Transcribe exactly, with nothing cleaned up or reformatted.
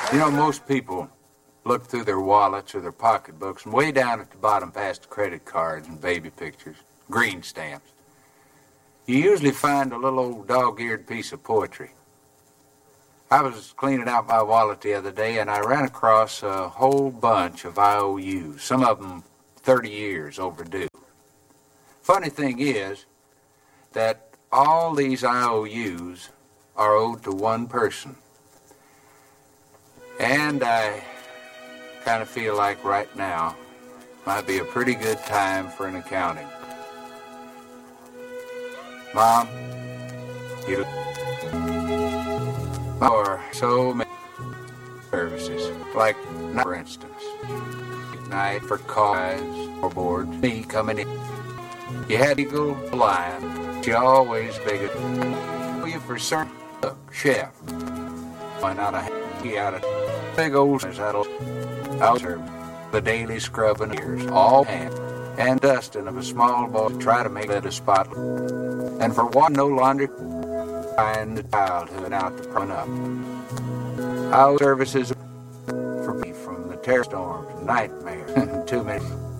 You know, most people look through their wallets or their pocketbooks, and way down at the bottom past the credit cards and baby pictures, green stamps, you usually find a little old dog-eared piece of poetry. I was cleaning out my wallet the other day, and I ran across a whole bunch of I O Us, some of them thirty years overdue. Funny thing is that all these I O Us are owed to one person. And I kind of feel like right now might be a pretty good time for an accounting. Mom, you or so many services, like, for instance, night for cars or board, me coming in. You had Eagle Lion, she always bigger. You for certain chef. Why not a hanky out of big old that'll out serve the daily scrubbing ears, all hand and dusting of a small boy to try to make it a spot. And for one, no laundry, find the childhood out to prun up. Our services for me from the terror storms, nightmares, too many.